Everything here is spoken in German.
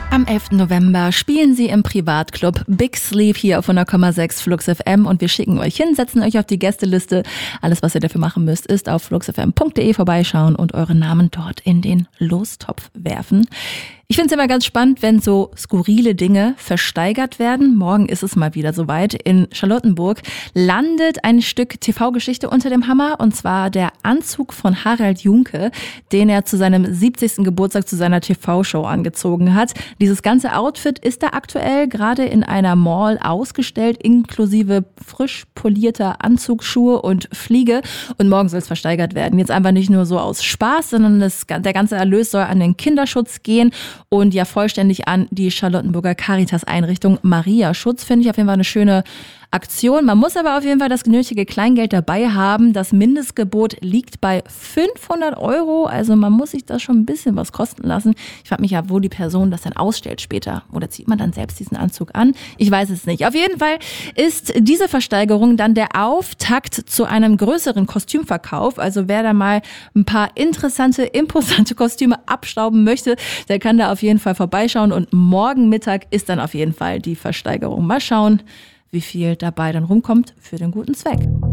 Am 11. November spielen sie im Privatclub Big Sleep hier auf 100,6 Flux FM und wir schicken euch hin, setzen euch auf die Gästeliste. Alles, was ihr dafür machen müsst, ist auf fluxfm.de vorbeischauen und eure Namen dort in den Lostopf werfen. Ich finde es immer ganz spannend, wenn so skurrile Dinge versteigert werden. Morgen ist es mal wieder soweit. In Charlottenburg landet ein Stück TV-Geschichte unter dem Hammer, und zwar der Anzug von Harald Junke, den er zu seinem 70. Geburtstag zu seiner TV-Show angezogen hat. Dieses ganze Outfit ist da aktuell gerade in einer Mall ausgestellt, inklusive frisch polierter Anzugsschuhe und Fliege. Und morgen soll es versteigert werden. Jetzt einfach nicht nur so aus Spaß, sondern der ganze Erlös soll an den Kinderschutz gehen und ja vollständig an die Charlottenburger Caritas-Einrichtung Maria Schutz. Finde ich auf jeden Fall eine schöne Aktion. Man muss aber auf jeden Fall das nötige Kleingeld dabei haben. Das Mindestgebot liegt bei 500 €. Also man muss sich das schon ein bisschen was kosten lassen. Ich frage mich ja, wo die Person das dann ausstellt später. Oder zieht man dann selbst diesen Anzug an? Ich weiß es nicht. Auf jeden Fall ist diese Versteigerung dann der Auftakt zu einem größeren Kostümverkauf. Also wer da mal ein paar interessante, imposante Kostüme abstauben möchte, der kann da auf jeden Fall vorbeischauen. Und morgen Mittag ist dann auf jeden Fall die Versteigerung. Mal schauen, wie viel dabei dann rumkommt für den guten Zweck.